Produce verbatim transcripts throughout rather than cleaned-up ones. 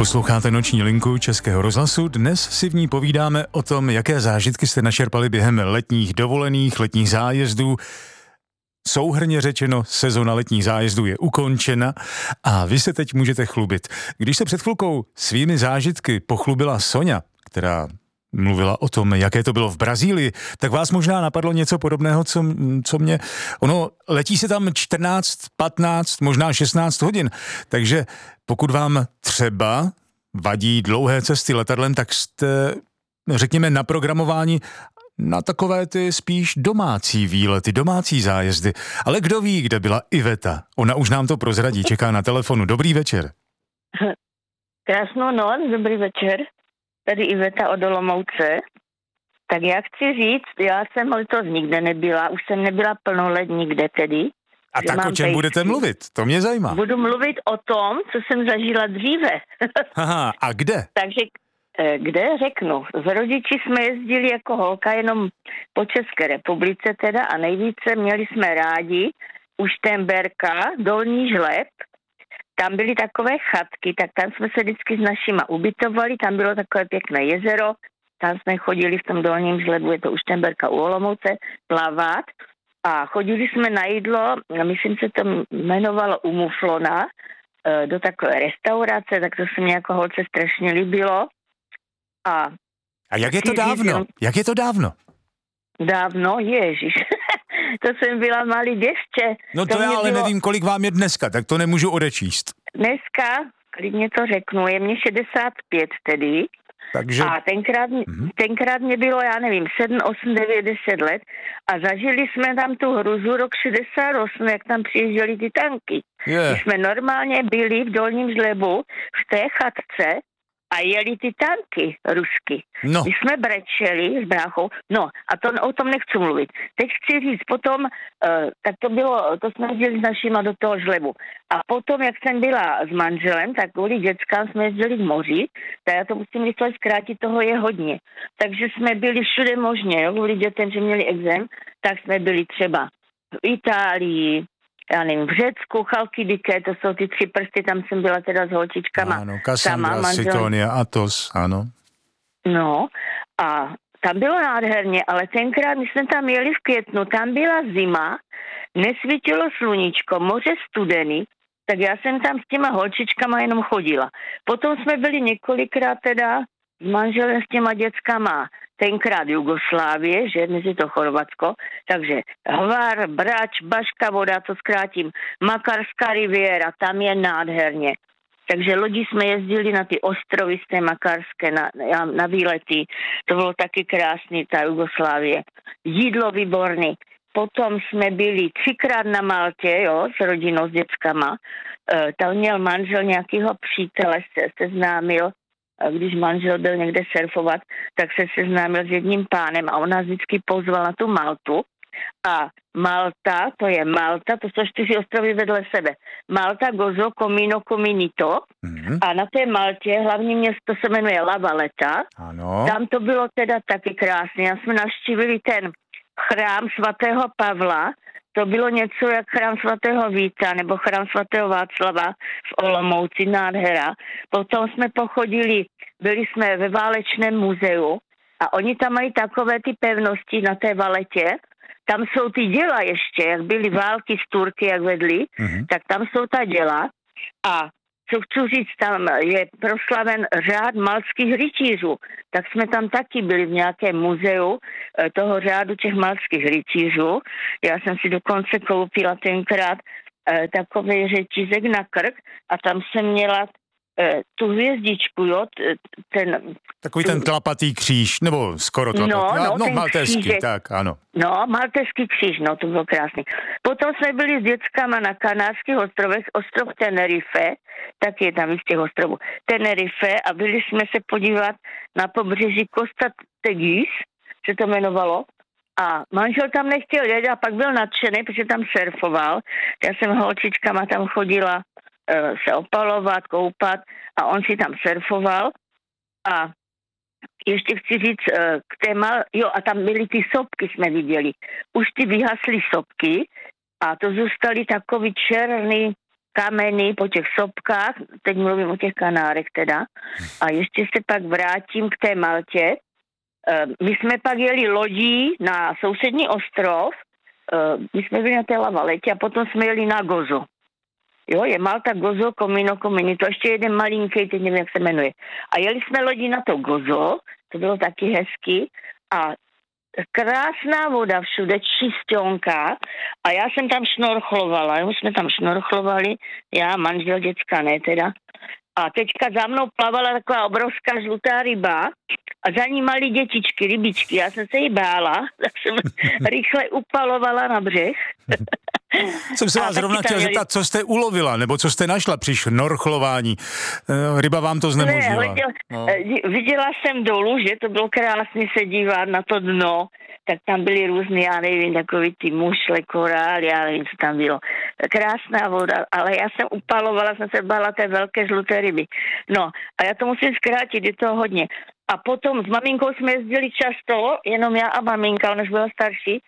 Posloucháte Noční linku Českého rozhlasu. Dnes si v ní povídáme o tom, jaké zážitky jste načerpali během letních dovolených, letních zájezdů. Souhrnně řečeno, sezona letních zájezdů je ukončena a vy se teď můžete chlubit. Když se před chvilkou svými zážitky pochlubila Soňa, která mluvila o tom, jaké to bylo v Brazílii, tak vás možná napadlo něco podobného, co, co mě... Ono, letí se tam čtrnáct, patnáct, možná šestnáct hodin, takže pokud vám třeba vadí dlouhé cesty letadlem, tak jste, řekněme, naprogramováni na takové ty spíš domácí výlety, domácí zájezdy. Ale kdo ví, kde byla Iveta? Ona už nám to prozradí, čeká na telefonu. Dobrý večer. Krásnou noc, dobrý večer. Tady Iveta od Olomouce. Tak já chci říct, já jsem letos nikde nebyla, už jsem nebyla plnolet nikde tedy. A tak o čem pejstky. Budete mluvit? To mě zajímá. Budu mluvit o tom, co jsem zažila dříve. Aha, a kde? Takže kde řeknu? S rodiči jsme jezdili jako holka jenom po České republice teda a nejvíce měli jsme rádi u Šternberka, Dolní Žleb. Tam byly takové chatky, tak tam jsme se vždycky s našima ubytovali, tam bylo takové pěkné jezero, tam jsme chodili v tom Dolním Žlebu, je to u Šternberka u Olomouce, plavat a chodili jsme na jídlo, myslím se to jmenovalo u Muflona, do takové restaurace, tak to se mě jako holce strašně líbilo. A, a jak je to dávno? Jsem... Jak je to dávno? Dávno, ježiš. To jsem byla malý děvče. No to, to já ale bylo... nevím, kolik vám je dneska, tak to nemůžu odečíst. Dneska, klidně to řeknu, je mě šedesát pět tedy. Takže... A tenkrát, mm-hmm. tenkrát mě bylo, já nevím, sedm, osm, devět, deset let a zažili jsme tam tu hruzu rok šedesát osm, jak tam přijížděli ty tanky. Yeah. My jsme normálně byli v Dolním Žlebu v té chatce a jeli ty tanky rusky. No. My jsme brečeli s bráchou. No a to, o tom nechci mluvit. Teď chci říct, potom, uh, tak to bylo, to jsme jezdili s našima do toho Žlebu. A potom, jak jsem byla s manželem, tak kvůli dětskám jsme jezdili k moři, tak já to musím rychle zkrátit, toho je hodně. Takže jsme byli všude možně, jo, kvůli dětem, že měli exém, tak jsme byli třeba v Itálii, já nevím, v Řecku, Chalkidike, to jsou ty tři prsty, tam jsem byla teda s holčičkama. Ano, Kassandra, Sitonia, Athos, ano. No, a tam bylo nádherně, ale tenkrát, my jsme tam jeli v květnu, tam byla zima, nesvítilo sluníčko, moře studený, tak já jsem tam s těma holčičkama jenom chodila. Potom jsme byli několikrát teda s manželem s těma dětskama, tenkrát Jugoslávie, že dnes je to Chorvatsko, takže Hvar, Brač, Baška voda, to zkrátím, Makarská riviera, tam je nádherně. Takže lodi jsme jezdili na ty ostrovy z té Makarské, na, na výlety, to bylo taky krásný, ta Jugoslávie. Jídlo výborný. Potom jsme byli třikrát na Maltě, jo, s rodinou, s dětskama. E, tam měl manžel nějakého přítele, se seznámil, když manžel byl někde surfovat, tak se seznámil s jedním pánem a on nás vždycky pozval na tu Maltu. A Malta, to je Malta, to jsou čtyři ostrovy vedle sebe. Malta, Gozo, Comino, Cominito. Mm-hmm. A na té Maltě hlavní město se jmenuje La Valletta. Ano. Tam to bylo teda taky krásné. Já jsme navštívili ten chrám svatého Pavla. To bylo něco jak chrám svatého Víta nebo chrám svatého Václava v Olomouci, nádhera. Potom jsme pochodili, byli jsme ve válečném muzeu a oni tam mají takové ty pevnosti na té Valetě. Tam jsou ty děla ještě, jak byly války s Turky, jak vedli, mm-hmm. tak tam jsou ta děla. A co chci říct, tam je proslaven řád maltských rytířů. Tak jsme tam taky byli v nějakém muzeu toho řádu těch maltských rytířů. Já jsem si dokonce koupila tenkrát eh, takový řetízek na krk a tam jsem měla eh, tu hvězdičku, jo, ten... Takový ten tlapatý kříž, nebo skoro tlapatý. No, no, no maltéský, tak, ano. No, maltéský kříž, no, to bylo krásný. Potom jsme byli s dětskama na Kanárských ostrovech, ostrov Tenerife, tak je tam z těch ostrovů, Tenerife a byli jsme se podívat na pobřeží Costa Teguise, se to jmenovalo. A manžel tam nechtěl jet a pak byl nadšený, protože tam surfoval. Já jsem holčičkama tam chodila uh, se opalovat, koupat a on si tam surfoval. A ještě chci říct uh, k téma, jo, a tam byly ty sopky, jsme viděli. Už ty vyhasly sopky a to zůstaly takový černý, kameny, po těch sopkách, teď mluvím o těch Kanárech teda, a ještě se pak vrátím k té Maltě. My jsme pak jeli lodí na sousední ostrov, my jsme byli na té Lavaletě a potom jsme jeli na Gozo. Jo, je Malta, Gozo, Comino, Comini, to ještě jeden malinký, teď nevím, jak se jmenuje. A jeli jsme lodí na to Gozo, to bylo taky hezky a krásná voda všude, čistionka a já jsem tam šnorchlovala, jo, jsme tam šnorchlovali, já, manžel, děcka, ne teda. A teďka za mnou plavala taková obrovská žlutá ryba a za ní malí dětičky, rybičky. Já jsem se jí bála, tak jsem rychle upalovala na břeh. Jsem se vás zrovna chtěl měli... zeptat, co jste ulovila, nebo co jste našla při šnorchlování. Ryba vám to znemožnila. Ne, viděla, no. viděla jsem dolů, že to bylo krásně se dívat na to dno, tak tam byly různý, já nevím, takový ty mušle, korály, já nevím, co tam bylo. Krásná voda, ale já jsem upalovala, jsem se bála té velké žluté ryby. No, a já to musím zkrátit, je to hodně. A potom s maminkou jsme jezdili často, jenom já a maminka, ona už byla starší,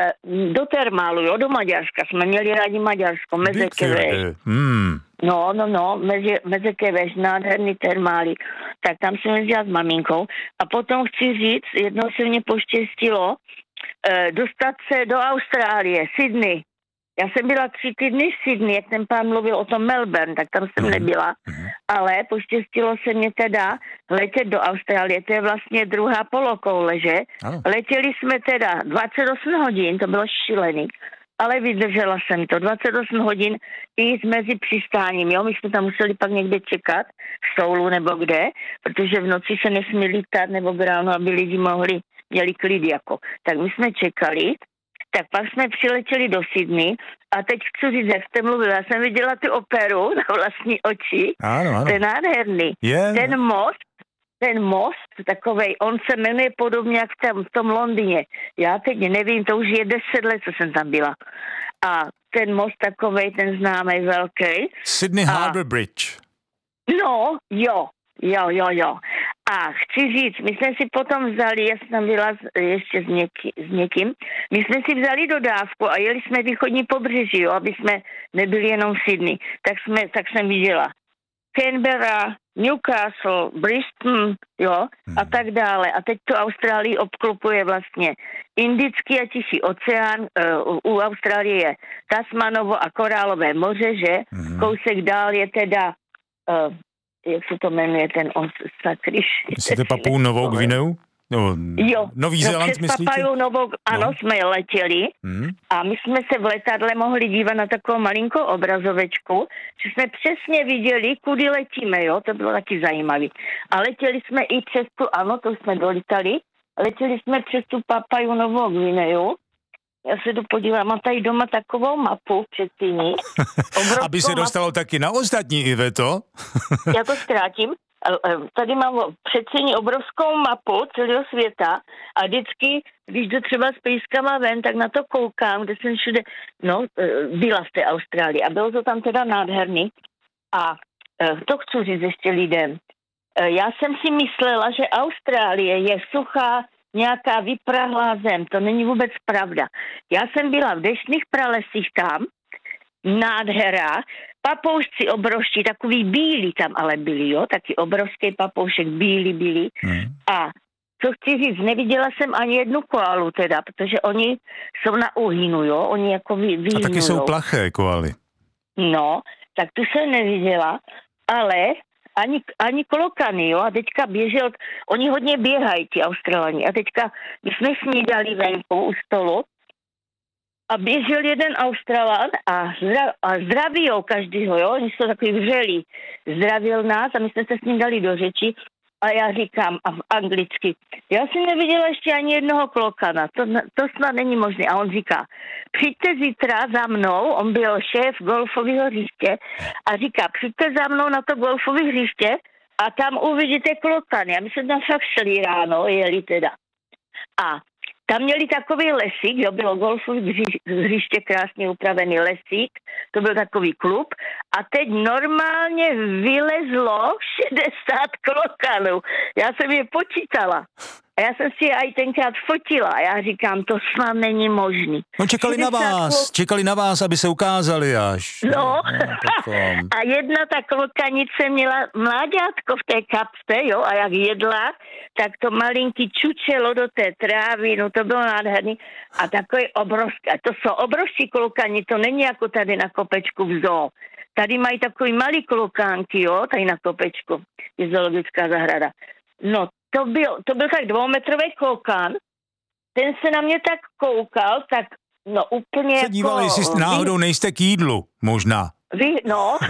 do termálu, jo, do Maďarska. Jsme měli rádi Maďarsko, Mezekeveš. Hmm. No, no, no, Mezekeveš, nádherný termály. Tak tam jsem jezdila s maminkou. A potom chci říct, jednou se mě poštěstilo dostat se do Austrálie, Sydney. Já jsem byla tři týdny v Sydney, jak ten pán mluvil o tom Melbourne, tak tam jsem nebyla. Ale poštěstilo se mě teda letět do Austrálie, to je vlastně druhá polokoule, že? Letěli jsme teda dvacet osm hodin, to bylo šílený, ale vydržela jsem to, dvacet osm hodin i mezi přistáním, jo? My jsme tam museli pak někde čekat, v Soulu nebo kde, protože v noci se nesmí lítat nebo ráno, aby lidi mohli, měli klid jako. Tak my jsme čekali. Tak pak jsme přiletěli do Sydney a teď chci říct, jak jste mluvil, já jsem viděla tu operu na vlastní oči, ano, ano. To je nádherný. Yeah. Ten most, ten most takovej, on se jmenuje podobně jak v tom, v tom Londýně. Já teď nevím, to už je deset let, co jsem tam byla. A ten most takovej, ten známý velký. Sydney a... Harbour Bridge. No, jo. Jo, jo, jo. A chci říct, my jsme si potom vzali, já jsem byla ještě s, něký, s někým, my jsme si vzali dodávku a jeli jsme východní pobřeží, jo, aby jsme nebyli jenom v Sydney. Tak, jsme, tak jsem viděla Canberra, Newcastle, Brisbane, jo, a tak dále. A teď tu Austrálii obklopuje vlastně Indický a Tichý oceán, uh, u Austrálie je Tasmanovo a Korálové moře, že? Mm. Kousek dál je teda... Uh, jak se to jmenuje, ten sakryš. Myslíte Papou Novou Gvineu? No, jo, Nový Zéland, no, myslíte? Papou Novou, ano, no. Jsme letěli hmm. a my jsme se v letadle mohli dívat na takovou malinkou obrazovečku, že jsme přesně viděli, kudy letíme, jo, to bylo taky zajímavé. A letěli jsme i přes tu, ano, to jsme dolítali, letěli jsme přes tu Papou Novou Gvineu. Já se jdu podívám, mám tady doma takovou mapu před týní. Aby se dostalo mapu. Taky na ostatní, Iveto. Já to zkrátím. Tady mám před týní obrovskou mapu celého světa a vždycky, když jdu třeba s pejskama ven, tak na to koukám, kde jsem všude, no, byla v té Austrálii a bylo to tam teda nádherný. A to chci říct ještě lidem. Já jsem si myslela, že Austrálie je suchá, nějaká vyprahlá zem. To není vůbec pravda. Já jsem byla v deštných pralesích tam, nádhera, papoušci obrovští, takový bílí tam ale byli, jo, taky obrovský papoušek, bílí byli. Hmm. A co chci říct, neviděla jsem ani jednu koalu teda, protože oni jsou na uhýnu, jo, oni jako vy, vyhynujou. A taky jsou plaché koaly. No, tak tu jsem neviděla, ale ani, ani klokany, jo, a teďka běžel, oni hodně běhají, ti Australani, a teďka my jsme snídali venku u stolu a běžel jeden Australan a, zdra, a zdravil každýho, jo, oni jsou takový vřelí, zdravil nás a my jsme se s ním dali do řeči a já říkám a v anglicky, já jsem neviděla ještě ani jednoho klokana, to, to snad není možné. A on říká, přijďte zítra za mnou, on byl šéf golfového hřiště a říká, přijďte za mnou na to golfové hřiště a tam uvidíte klokany. A my jsme tam fakt šli ráno, jeli teda. A tam měli takový lesík, jo, bylo golfové hřiště, krásně upravený lesík, to byl takový klub a teď normálně vylezlo šedesát klokanů. Já jsem je počítala. A já jsem si je i tenkrát fotila. A já říkám, to snad není možný. No čekali na vás, klok... čekali na vás, aby se ukázali až. No. no a jedna ta klokanice měla mláďátko v té kapse, jo, a jak jedla, tak to malinký čučelo do té trávy, no to bylo nádherný. A takový obrovský, to jsou obrovský klokani, to není jako tady na kopečku v zoo. Tady mají takový malý klokánky, jo, tady na kopečku, je zoologická zahrada. No, to byl, to byl tak dvoumetrový klokán, ten se na mě tak koukal, tak no úplně se dívali, jako... jestli náhodou nejste k jídlu, možná. Vy, no.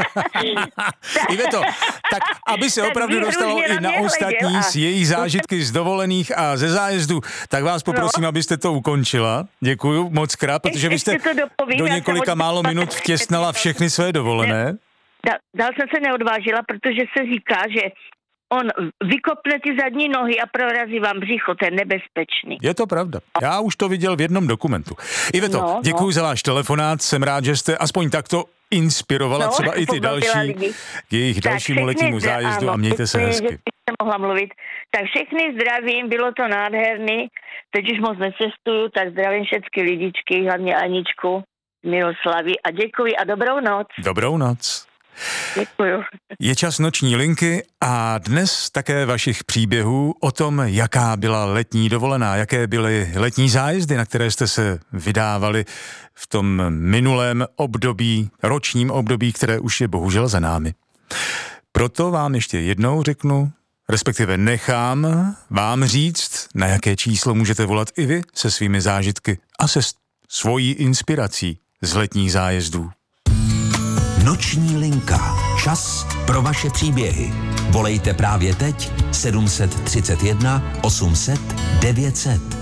Iveto, tak aby se opravdu dostalo i na ostatní a... z jejich zážitky z dovolených a ze zájezdu, tak vás poprosím, no. abyste to ukončila. Děkuju moc krát, protože vy jste do několika málo minut vtěsnala všechny své dovolené. Dál jsem se neodvážila, protože se říká, že on vykopne ty zadní nohy a prorazí vám břicho, to je nebezpečný. Je to pravda. Já už to viděl v jednom dokumentu. Iveto, no, děkuji no. za váš telefonát, jsem rád, že jste aspoň takto inspirovala no, třeba i ty další k jejich tak dalšímu letnímu zájezdu ano, a mějte se hezky. Že jsem mohla mluvit. Tak všechny zdravím, bylo to nádherný, teď už moc necestuju, tak zdravím všechny lidičky, hlavně Aničku, Miloslavy a děkuji a dobrou noc. Dobrou noc. Děkuju. Je čas noční linky a dnes také vašich příběhů o tom, jaká byla letní dovolená, jaké byly letní zájezdy, na které jste se vydávali v tom minulém období, ročním období, které už je bohužel za námi. Proto vám ještě jednou řeknu, respektive nechám vám říct, na jaké číslo můžete volat i vy se svými zážitky a se svojí inspirací z letních zájezdů. Noční linka. Čas pro vaše příběhy. Volejte právě teď sedm set třicet jedna osm set devět set.